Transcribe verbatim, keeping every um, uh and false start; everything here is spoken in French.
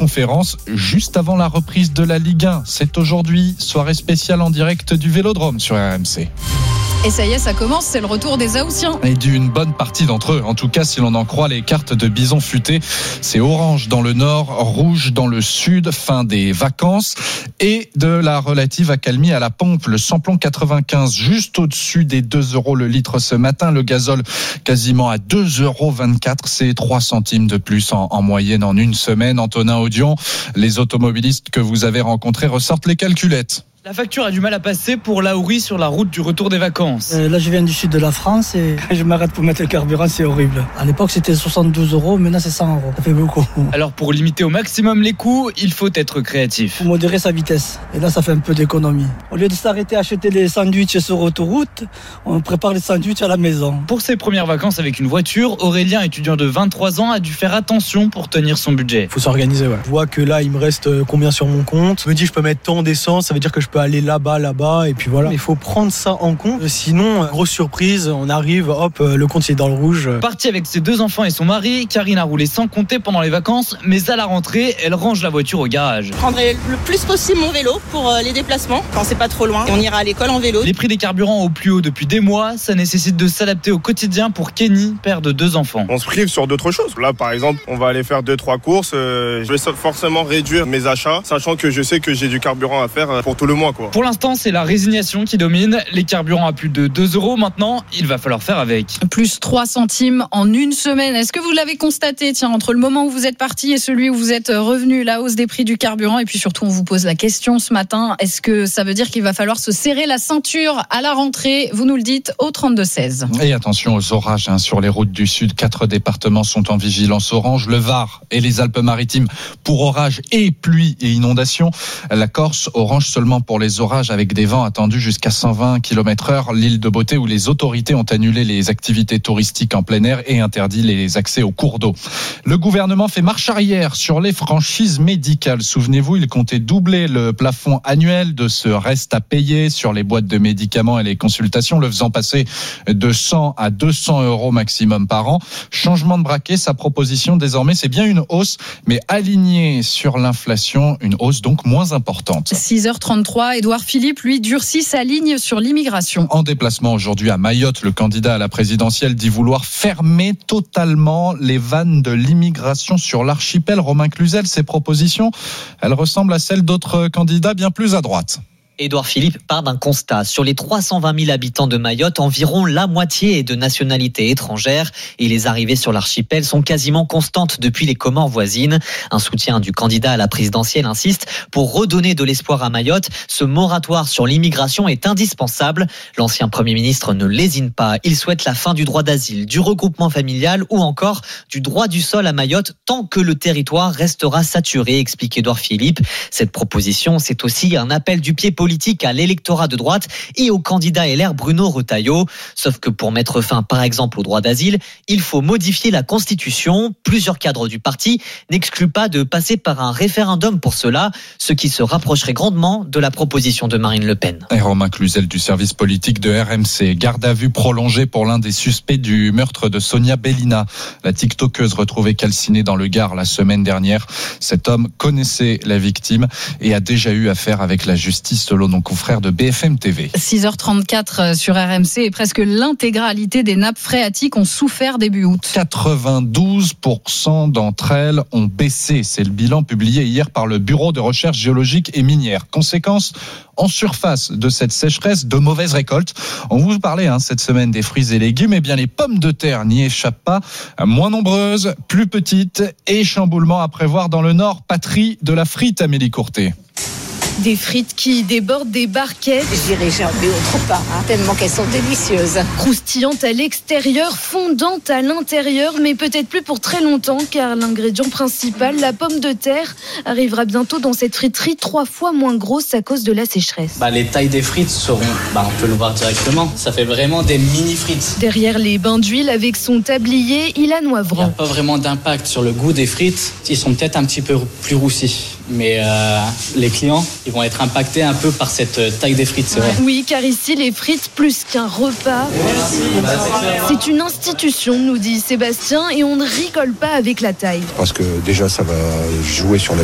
conférence juste avant la reprise de la Ligue un. C'est aujourd'hui, soirée spéciale en direct du Vélodrome sur R M C. Et ça y est, ça commence, c'est le retour des Haussiens. Et d'une bonne partie d'entre eux. En tout cas, si l'on en croit les cartes de Bison Futé, c'est orange dans le nord, rouge dans le sud, fin des vacances et de la relative accalmie à la pompe. Le samplon quatre-vingt-quinze juste au-dessus des deux euros le litre ce matin. Le gazole quasiment à deux euros vingt-quatre. C'est trois centimes de plus en, en moyenne en une semaine. Antonin Audion, les automobilistes que vous avez rencontrés ressortent les calculettes. La facture a du mal à passer pour Lauri sur la route du retour des vacances. Euh, là, je viens du sud de la France et je m'arrête pour mettre le carburant, c'est horrible. À l'époque, c'était soixante-douze euros, maintenant c'est cent euros. Ça fait beaucoup. Alors, pour limiter au maximum les coûts, il faut être créatif. Faut modérer sa vitesse. Et là, ça fait un peu d'économie. Au lieu de s'arrêter à acheter les sandwichs sur autoroute, on prépare les sandwichs à la maison. Pour ses premières vacances avec une voiture, Aurélien, étudiant de vingt-trois ans, a dû faire attention pour tenir son budget. Faut s'organiser, ouais. Je vois que là, il me reste combien sur mon compte. Je me dis, je peux mettre tant d'essence, ça veut dire que je peux aller là-bas, là-bas, et puis voilà. Il faut prendre ça en compte. Sinon, grosse surprise, on arrive, hop, le compte est dans le rouge. Partie avec ses deux enfants et son mari, Karine a roulé sans compter pendant les vacances, mais à la rentrée, elle range la voiture au garage. Je prendrai le plus possible mon vélo pour les déplacements, quand c'est pas trop loin. Et on ira à l'école en vélo. Les prix des carburants au plus haut depuis des mois, ça nécessite de s'adapter au quotidien pour Kenny, père de deux enfants. On se prive sur d'autres choses. Là, par exemple, on va aller faire deux, trois courses. Euh, je vais forcément réduire mes achats, sachant que je sais que j'ai du carburant à faire pour tout le mois, quoi. Pour l'instant, c'est la résignation qui domine. Les carburants à plus de deux euros maintenant, il va falloir faire avec. Plus trois centimes en une semaine. Est-ce que vous l'avez constaté, tiens, entre le moment où vous êtes parti et celui où vous êtes revenu, la hausse des prix du carburant? Et puis surtout, on vous pose la question ce matin, est-ce que ça veut dire qu'il va falloir se serrer la ceinture à la rentrée? Vous nous le dites au trente-deux seize. Et attention aux orages hein, sur les routes du sud. Quatre départements sont en vigilance orange. Le Var et les Alpes-Maritimes pour orages et pluie et inondations. La Corse, orange seulement pour les orages avec des vents attendus jusqu'à cent vingt kilomètres heure. L'île de Beauté où les autorités ont annulé les activités touristiques en plein air et interdit les accès aux cours d'eau. Le gouvernement fait marche arrière sur les franchises médicales. Souvenez-vous, il comptait doubler le plafond annuel de ce reste à payer sur les boîtes de médicaments et les consultations, le faisant passer de cent à deux cents euros maximum par an. Changement de braquet, sa proposition désormais, c'est bien une hausse, mais alignée sur l'inflation, une hausse donc moins importante. six heures trente-trois, Édouard Philippe, lui, durcit sa ligne sur l'immigration. En déplacement aujourd'hui à Mayotte, le candidat à la présidentielle dit vouloir fermer totalement les vannes de l'immigration sur l'archipel. Romain Cluzel, ses propositions, elles ressemblent à celles d'autres candidats bien plus à droite. Édouard Philippe part d'un constat. Sur les trois cent vingt mille habitants de Mayotte, environ la moitié est de nationalité étrangère et les arrivées sur l'archipel sont quasiment constantes depuis les Comores voisines. Un soutien du candidat à la présidentielle insiste pour redonner de l'espoir à Mayotte. Ce moratoire sur l'immigration est indispensable. L'ancien Premier ministre ne lésine pas. Il souhaite la fin du droit d'asile, du regroupement familial ou encore du droit du sol à Mayotte tant que le territoire restera saturé, explique Édouard Philippe. Cette proposition, c'est aussi un appel du pied politique politique à l'électorat de droite et au candidat L R Bruno Retailleau. Sauf que pour mettre fin, par exemple, au droit d'asile, il faut modifier la Constitution. Plusieurs cadres du parti n'excluent pas de passer par un référendum pour cela, ce qui se rapprocherait grandement de la proposition de Marine Le Pen. Et Romain Cluzel du service politique de R M C. Garde à vue prolongée pour l'un des suspects du meurtre de Sonia Bellina, la tiktokeuse retrouvée calcinée dans le Gard la semaine dernière. Cet homme connaissait la victime et a déjà eu affaire avec la justice, selon nos confrères de B F M T V. six heures trente-quatre sur R M C et presque l'intégralité des nappes phréatiques ont souffert début août. quatre-vingt-douze pour cent d'entre elles ont baissé. C'est le bilan publié hier par le Bureau de recherche géologique et minière. Conséquence, en surface de cette sécheresse, de mauvaises récoltes. On vous parlait hein, cette semaine des fruits et légumes. Eh bien, les pommes de terre n'y échappent pas. Moins nombreuses, plus petites et chamboulement à prévoir dans le Nord. Patrie de la frite, Amélie Courtet. Des frites qui débordent des barquettes. Je dirais jamais autre part, hein, tellement qu'elles sont délicieuses. Croustillantes à l'extérieur, fondantes à l'intérieur, mais peut-être plus pour très longtemps, car l'ingrédient principal, la pomme de terre, arrivera bientôt dans cette friterie trois fois moins grosse à cause de la sécheresse. Bah, les tailles des frites seront, bah, on peut le voir directement, ça fait vraiment des mini frites. Derrière les bains d'huile avec son tablier, il a Noivran. Il n'y a pas vraiment d'impact sur le goût des frites, ils sont peut-être un petit peu plus roussis. Mais euh, les clients, ils vont être impactés un peu par cette taille des frites, c'est vrai. Oui, car ici, les frites, plus qu'un repas, c'est une institution, nous dit Sébastien, et on ne rigole pas avec la taille. Parce que déjà, ça va jouer sur la